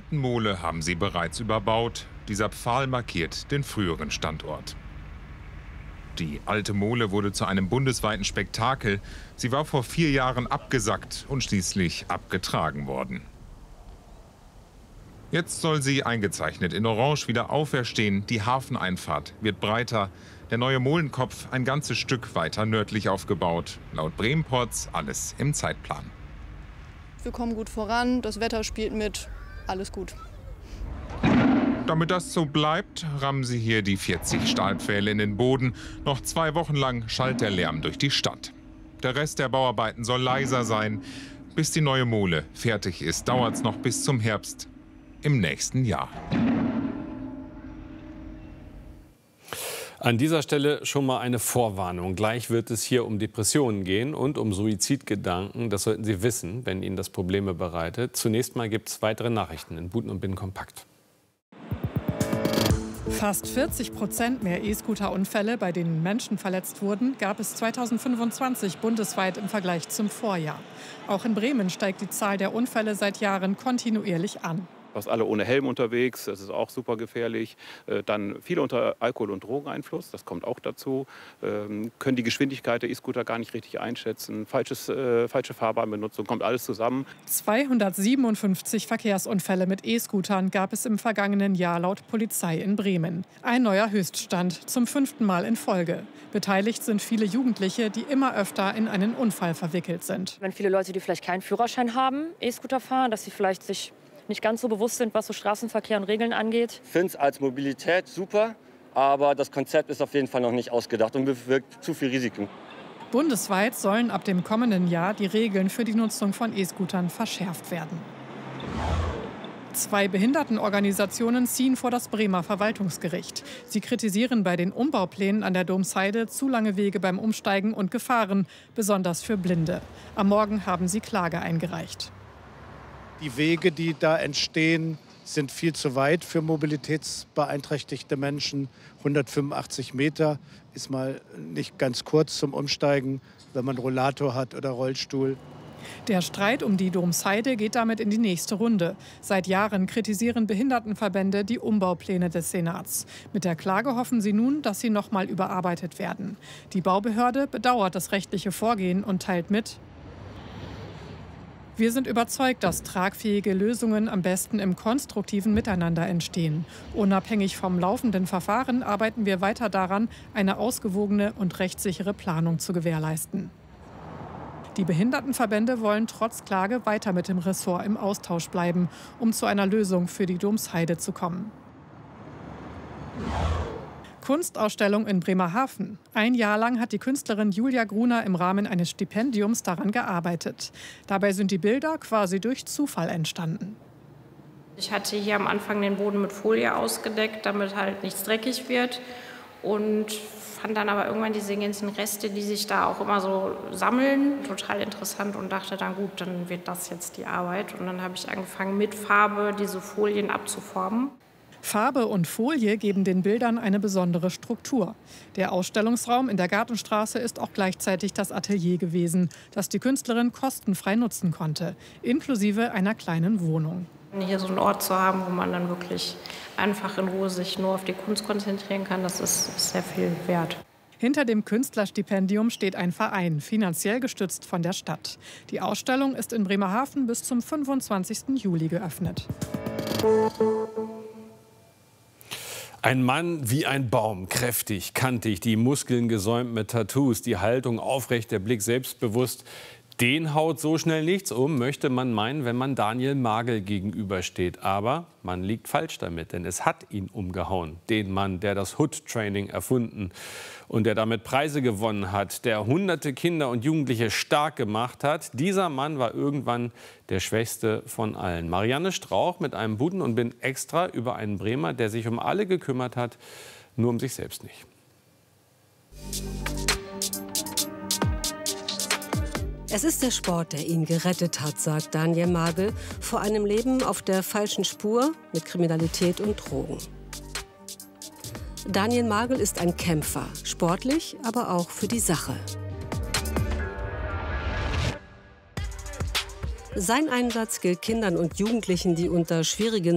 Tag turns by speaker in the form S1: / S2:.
S1: alten Mole haben sie bereits überbaut. Dieser Pfahl markiert den früheren Standort. Die alte Mole wurde zu einem bundesweiten Spektakel. Sie war vor 4 Jahren abgesackt und schließlich abgetragen worden. Jetzt soll sie eingezeichnet in Orange wieder auferstehen. Die Hafeneinfahrt wird breiter. Der neue Molenkopf ein ganzes Stück weiter nördlich aufgebaut. Laut Bremenports alles im Zeitplan.
S2: Wir kommen gut voran, das Wetter spielt mit, alles gut.
S1: Damit das so bleibt, rammen sie hier die 40 Stahlpfähle in den Boden. Noch 2 Wochen lang schallt der Lärm durch die Stadt. Der Rest der Bauarbeiten soll leiser sein. Bis die neue Mole fertig ist, dauert es noch bis zum Herbst im nächsten Jahr.
S3: An dieser Stelle schon mal eine Vorwarnung. Gleich wird es hier um Depressionen gehen und um Suizidgedanken. Das sollten Sie wissen, wenn Ihnen das Probleme bereitet. Zunächst mal gibt es weitere Nachrichten in Buten und Bin kompakt.
S4: Fast 40% mehr E-Scooter-Unfälle, bei denen Menschen verletzt wurden, gab es 2025 bundesweit im Vergleich zum Vorjahr. Auch in Bremen steigt die Zahl der Unfälle seit Jahren kontinuierlich an.
S5: Fast alle ohne Helm unterwegs, das ist auch super gefährlich. Dann viele unter Alkohol- und Drogeneinfluss, das kommt auch dazu. Können die Geschwindigkeit der E-Scooter gar nicht richtig einschätzen. Falsche Fahrbahnbenutzung, kommt alles zusammen.
S4: 257 Verkehrsunfälle mit E-Scootern gab es im vergangenen Jahr laut Polizei in Bremen. Ein neuer Höchststand, zum 5. Mal in Folge. Beteiligt sind viele Jugendliche, die immer öfter in einen Unfall verwickelt sind.
S6: Wenn viele Leute, die vielleicht keinen Führerschein haben, E-Scooter fahren, dass sie vielleicht sich nicht ganz so bewusst sind, was so Straßenverkehr und Regeln angeht.
S7: Ich finde es als Mobilität super, aber das Konzept ist auf jeden Fall noch nicht ausgedacht und bewirkt zu viel Risiken.
S4: Bundesweit sollen ab dem kommenden Jahr die Regeln für die Nutzung von E-Scootern verschärft werden. 2 Behindertenorganisationen ziehen vor das Bremer Verwaltungsgericht. Sie kritisieren bei den Umbauplänen an der Domsheide zu lange Wege beim Umsteigen und Gefahren, besonders für Blinde. Am Morgen haben sie Klage eingereicht.
S8: Die Wege, die da entstehen, sind viel zu weit für mobilitätsbeeinträchtigte Menschen. 185 Meter ist mal nicht ganz kurz zum Umsteigen, wenn man Rollator hat oder Rollstuhl.
S4: Der Streit um die Domsheide geht damit in die nächste Runde. Seit Jahren kritisieren Behindertenverbände die Umbaupläne des Senats. Mit der Klage hoffen sie nun, dass sie noch mal überarbeitet werden. Die Baubehörde bedauert das rechtliche Vorgehen und teilt mit: Wir sind überzeugt, dass tragfähige Lösungen am besten im konstruktiven Miteinander entstehen. Unabhängig vom laufenden Verfahren arbeiten wir weiter daran, eine ausgewogene und rechtssichere Planung zu gewährleisten. Die Behindertenverbände wollen trotz Klage weiter mit dem Ressort im Austausch bleiben, um zu einer Lösung für die Domsheide zu kommen. Kunstausstellung in Bremerhaven. Ein Jahr lang hat die Künstlerin Julia Gruner im Rahmen eines Stipendiums daran gearbeitet. Dabei sind die Bilder quasi durch Zufall entstanden.
S9: Ich hatte hier am Anfang den Boden mit Folie ausgedeckt, damit halt nichts dreckig wird. Und fand dann aber irgendwann diese ganzen Reste, die sich da auch immer so sammeln, total interessant und dachte dann, gut, dann wird das jetzt die Arbeit. Und dann habe ich angefangen, mit Farbe diese Folien abzuformen.
S4: Farbe und Folie geben den Bildern eine besondere Struktur. Der Ausstellungsraum in der Gartenstraße ist auch gleichzeitig das Atelier gewesen, das die Künstlerin kostenfrei nutzen konnte, inklusive einer kleinen Wohnung.
S9: Hier so einen Ort zu haben, wo man dann wirklich einfach in Ruhe sich nur auf die Kunst konzentrieren kann, das ist sehr viel wert.
S4: Hinter dem Künstlerstipendium steht ein Verein, finanziell gestützt von der Stadt. Die Ausstellung ist in Bremerhaven bis zum 25. Juli geöffnet.
S3: Ein Mann wie ein Baum, kräftig, kantig, die Muskeln gesäumt mit Tattoos, die Haltung aufrecht, der Blick selbstbewusst. Den haut so schnell nichts um, möchte man meinen, wenn man Daniel Magel gegenübersteht. Aber man liegt falsch damit, denn es hat ihn umgehauen. Den Mann, der das Hood-Training erfunden und der damit Preise gewonnen hat, der hunderte Kinder und Jugendliche stark gemacht hat. Dieser Mann war irgendwann der schwächste von allen. Marianne Strauch mit einem Buten und Bin extra über einen Bremer, der sich um alle gekümmert hat, nur um sich selbst nicht.
S10: Es ist der Sport, der ihn gerettet hat, sagt Daniel Magel, vor einem Leben auf der falschen Spur mit Kriminalität und Drogen. Daniel Magel ist ein Kämpfer, sportlich, aber auch für die Sache. Sein Einsatz gilt Kindern und Jugendlichen, die unter schwierigen